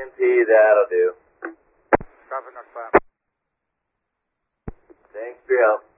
MT, that'll do. Copy, not 5. Thanks for your help.